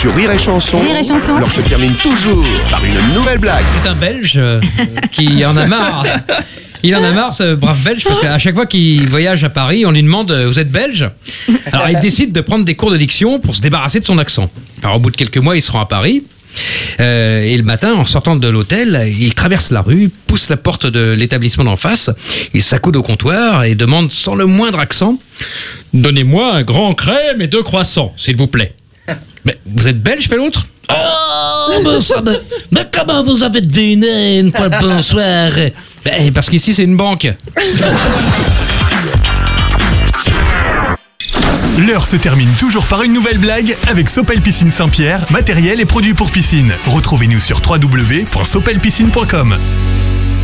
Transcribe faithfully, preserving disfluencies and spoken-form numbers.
Sur Rire et Chanson, Rire et Chanson. l'heure se termine toujours par une nouvelle blague. C'est un Belge euh, qui en a marre. Il en a marre, ce brave Belge, parce qu'à chaque fois qu'il voyage à Paris, on lui demande euh, « Vous êtes belge ?» Alors il décide de prendre des cours de diction pour se débarrasser de son accent. Alors au bout de quelques mois, il se rend à Paris. Euh, et le matin, en sortant de l'hôtel, il traverse la rue, pousse la porte de l'établissement d'en face, il s'accoude au comptoir et demande sans le moindre accent « Donnez-moi un grand crème et deux croissants, s'il vous plaît. » Mais vous êtes belge, fait l'autre ? Oh, ben ça, ben, ben comment vous avez deviné une fois le bonsoir ? Ben, parce qu'ici c'est une banque. L'heure se termine toujours par une nouvelle blague avec Sopel Piscine Saint-Pierre, matériel et produits pour piscine. Retrouvez-nous sur w w w point sopel piscine point com.